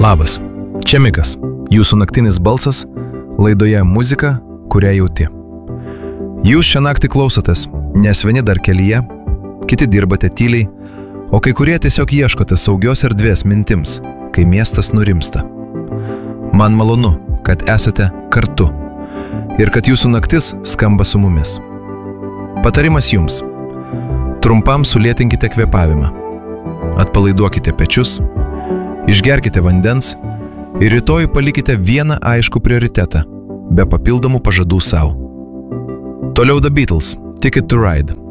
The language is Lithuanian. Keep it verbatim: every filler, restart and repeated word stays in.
Labas, čia Mikas, jūsų naktinis balsas, laidoje muzika, kurią jauti. Jūs šią naktį klausotės, nes vieni dar kelyje, kiti dirbate tyliai, o kai kurie tiesiog ieškote saugios erdvės mintims, kai miestas nurimsta. Man malonu, kad esate kartu ir kad jūsų naktis skamba su mumis. Patarimas jums. Trumpam sulėtinkite kvėpavimą. Atpalaiduokite pečius, išgerkite vandens ir rytoj palikite vieną aiškų prioritetą, be papildomų pažadų sau. Toliau The Beatles, Ticket to Ride.